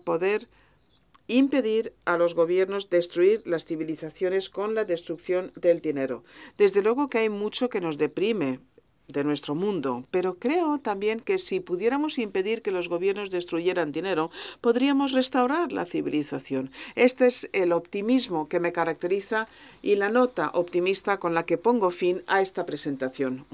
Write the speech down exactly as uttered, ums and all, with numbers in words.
poder impedir a los gobiernos destruir las civilizaciones con la destrucción del dinero. Desde luego que hay mucho que nos deprime de nuestro mundo, pero creo también que si pudiéramos impedir que los gobiernos destruyeran dinero, podríamos restaurar la civilización. Este es el optimismo que me caracteriza y la nota optimista con la que pongo fin a esta presentación.